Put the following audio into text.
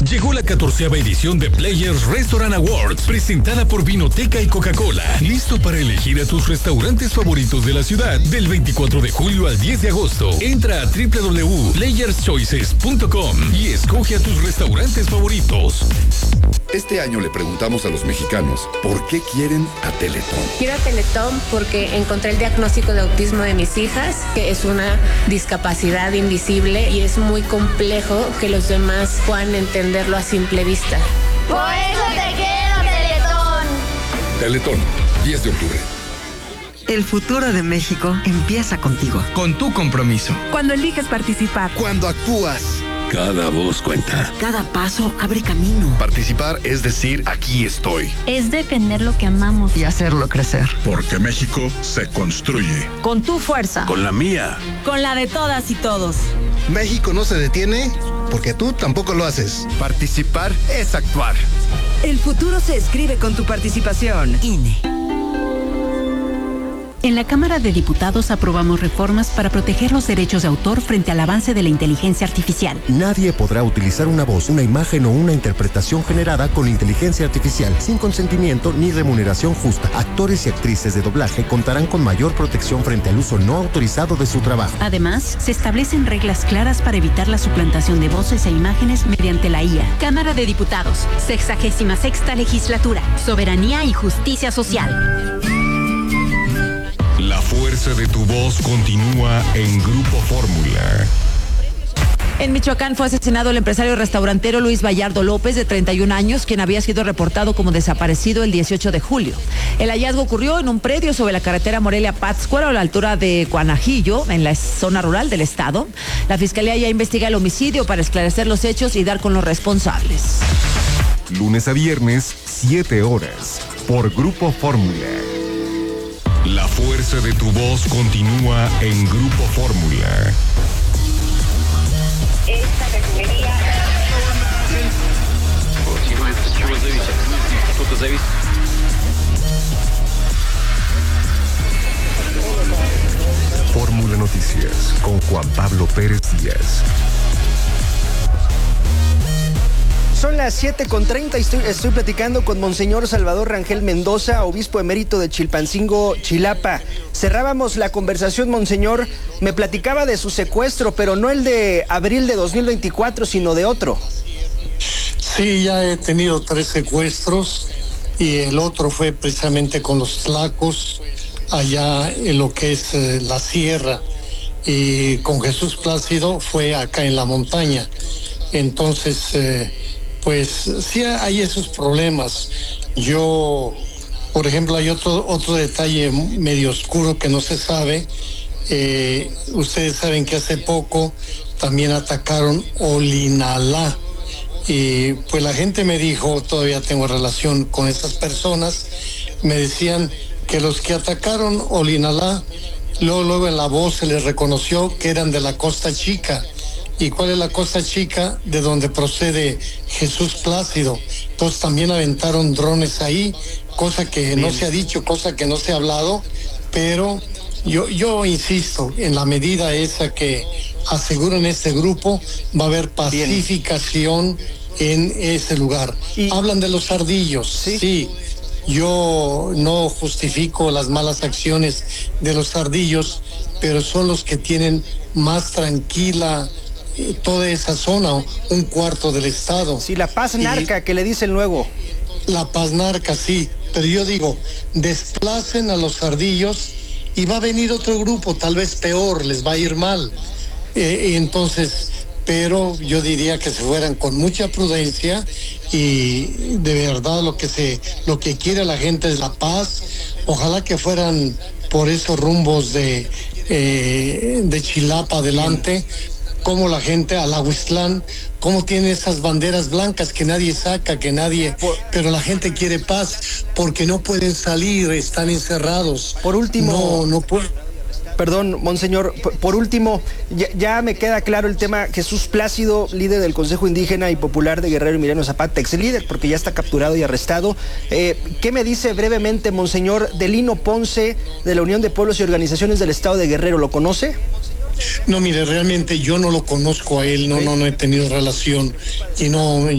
Llegó la 14ª edición de Players Restaurant Awards, presentada por Vinoteca y Coca-Cola. Listo para elegir a tus restaurantes favoritos de la ciudad del 24 de julio al 10 de agosto. Entra a www.playerschoices.com y escoge a tus restaurantes favoritos. Este año le preguntamos a los mexicanos ¿por qué quieren a Teletón? Quiero a Teletón porque encontré el diagnóstico de autismo de mis hijas, que es una discapacidad invisible y es muy complejo que los demás puedan entenderlo a simple vista. ¡Por eso te quiero, Teletón! Teletón, 10 de octubre. El futuro de México empieza contigo. Con tu compromiso. Cuando eliges participar. Cuando actúas. Cada voz cuenta. Cada paso abre camino. Participar es decir, aquí estoy. Es defender lo que amamos. Y hacerlo crecer. Porque México se construye. Con tu fuerza. Con la mía. Con la de todas y todos. México no se detiene porque tú tampoco lo haces. Participar es actuar. El futuro se escribe con tu participación. INE. En la Cámara de Diputados aprobamos reformas para proteger los derechos de autor frente al avance de la inteligencia artificial. Nadie podrá utilizar una voz, una imagen o una interpretación generada con inteligencia artificial sin consentimiento ni remuneración justa. Actores y actrices de doblaje contarán con mayor protección frente al uso no autorizado de su trabajo. Además, se establecen reglas claras para evitar la suplantación de voces e imágenes mediante la IA. Cámara de Diputados, 66ª legislatura, soberanía y justicia social. La fuerza de tu voz continúa en Grupo Fórmula. En Michoacán fue asesinado el empresario restaurantero Luis Vallardo López, de 31 años, quien había sido reportado como desaparecido el 18 de julio. El hallazgo ocurrió en un predio sobre la carretera Morelia-Pátzcuaro, a la altura de Guanajillo, en la zona rural del estado. La Fiscalía ya investiga el homicidio para esclarecer los hechos y dar con los responsables. Lunes a viernes, 7 horas, por Grupo Fórmula. La fuerza de tu voz continúa en Grupo Fórmula. Esta refinería... Fórmula Noticias con Juan Pablo Pérez Díaz. Son las 7:30 y estoy platicando con Monseñor Salvador Rangel Mendoza, obispo emérito de Chilpancingo, Chilapa. Cerrábamos la conversación, Monseñor. Me platicaba de su secuestro, pero no el de abril de 2024, sino de otro. Sí, ya he tenido 3 secuestros y el otro fue precisamente con los tlacos, allá en lo que es la sierra. Y con Jesús Plácido fue acá en la montaña. Entonces... pues sí hay esos problemas. Yo, por ejemplo, hay otro detalle medio oscuro que no se sabe. Ustedes saben que hace poco también atacaron Olinalá. Y pues la gente me dijo, todavía tengo relación con esas personas, me decían que los que atacaron Olinalá, luego en la voz se les reconoció que eran de la Costa Chica. ¿Y cuál es la Costa Chica? De donde procede Jesús Plácido. Entonces también aventaron drones ahí, cosa que no se ha dicho, cosa que no se ha hablado, pero yo insisto, en la medida esa que aseguran este grupo, va a haber pacificación en ese lugar. Hablan de los ardillos, sí. Yo no justifico las malas acciones de los ardillos, pero son los que tienen más tranquila toda esa zona, un cuarto del estado. Sí, la paz narca que le dicen luego. La paz narca, sí, pero yo digo, desplacen a los ardillos y va a venir otro grupo, tal vez peor, les va a ir mal. Entonces, pero yo diría que se fueran con mucha prudencia y de verdad lo que quiere la gente es la paz. Ojalá que fueran por esos rumbos de Chilapa adelante, como la gente a Alahuistlán, cómo tiene esas banderas blancas que nadie saca, pero la gente quiere paz porque no pueden salir, están encerrados. Por último, no pueden. Perdón, Monseñor, por último, ya me queda claro el tema. Jesús Plácido, líder del Consejo Indígena y Popular de Guerrero Emiliano Zapata, ex líder, porque ya está capturado y arrestado. ¿Qué me dice brevemente, Monseñor, de Lino Ponce, de la Unión de Pueblos y Organizaciones del Estado de Guerrero? ¿Lo conoce? No, mire, realmente yo no lo conozco a él, no he tenido relación y no